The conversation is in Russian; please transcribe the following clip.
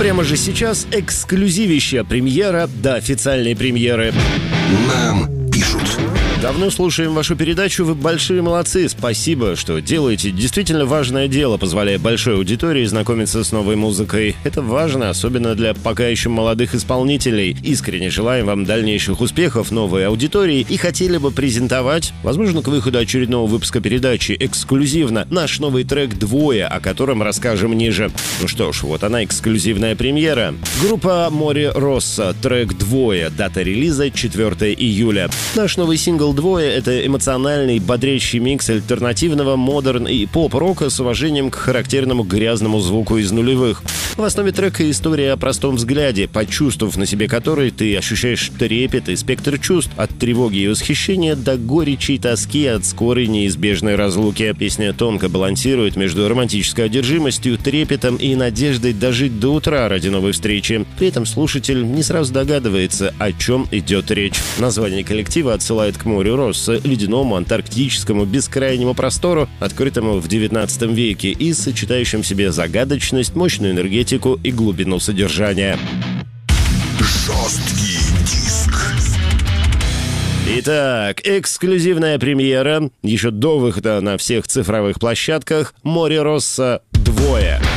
прямо же сейчас эксклюзивища, премьера до официальной премьеры. Нам пишут. Давно слушаем вашу передачу, вы большие молодцы. Спасибо, что делаете действительно важное дело, позволяя большой аудитории знакомиться с новой музыкой. Это важно, особенно для пока еще молодых исполнителей. Искренне желаем вам дальнейших успехов, новой аудитории, и хотели бы презентовать, возможно, к выходу очередного выпуска передачи, эксклюзивно наш новый трек «Двое», о котором расскажем ниже. Ну что ж, вот она, эксклюзивная премьера. Группа Море Росса, трек «Двое», дата релиза 4 июля. Наш новый сингл «Двое» — это эмоциональный, бодрящий микс альтернативного, модерн и поп-рока с уважением к характерному грязному звуку из нулевых. В основе трека история о простом взгляде, почувствовав на себе который, ты ощущаешь трепет и спектр чувств от тревоги и восхищения до горечи и тоски от скорой неизбежной разлуки. Песня тонко балансирует между романтической одержимостью, трепетом и надеждой дожить до утра ради новой встречи. При этом слушатель не сразу догадывается, о чем идет речь. Название коллектива отсылает к морю Росса, ледяному, антарктическому, бескрайнему простору, открытому в 19 веке и сочетающим в себе загадочность, мощную энергетику и глубину содержания. Жесткий диск. Итак, эксклюзивная премьера, еще до выхода на всех цифровых площадках, «Море Росса. Двое».